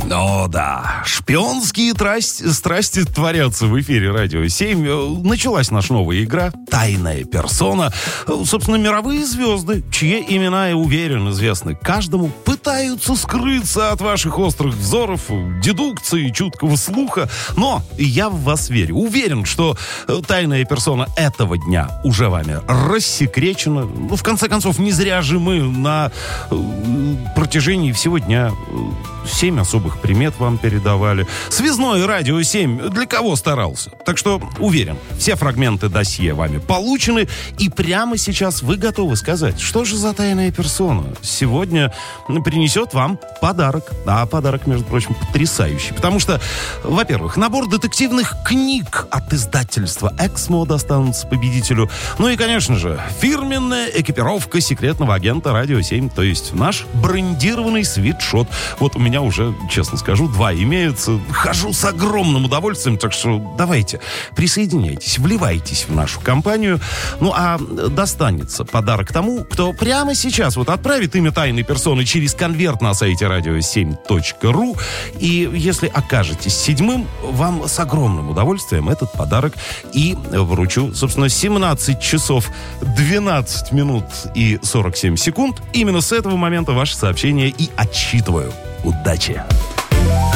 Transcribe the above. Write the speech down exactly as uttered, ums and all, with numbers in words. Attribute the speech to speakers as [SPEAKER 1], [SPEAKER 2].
[SPEAKER 1] О, да. Шпионские трасти, страсти творятся в эфире Радио семь. Началась наша новая игра «Тайная персона». Собственно, мировые звезды, чьи имена, я уверен, известны каждому, пытаются скрыться от ваших острых взоров, дедукции, чуткого слуха. Но я в вас верю. Уверен, что тайная персона этого дня уже вами рассекречена. Ну, в конце концов, не зря же мы на протяжении всего дня семь особых примет вам передавали. Связное Радио семь для кого старался? Так что, уверен, все фрагменты досье вами получены, и прямо сейчас вы готовы сказать, что же за тайная персона сегодня принесет вам подарок. А подарок, между прочим, потрясающий. Потому что, во-первых, набор детективных книг от издательства «Эксмо» достанутся победителю. Ну и, конечно же, фирменная экипировка секретного агента Радио семь, то есть наш брендированный свитшот. Вот у меня уже, честно скажу, два имеются. Хожу с огромным удовольствием, так что давайте, присоединяйтесь, вливайтесь в нашу компанию. Ну, а достанется подарок тому, кто прямо сейчас вот отправит имя тайной персоны через конверт на сайте радио семь точка ру. И если окажетесь седьмым, вам с огромным удовольствием этот подарок и вручу. Собственно, семнадцать часов двенадцать минут и сорок семь секунд. Именно с этого момента ваше сообщение и отсчитываю. Удачи!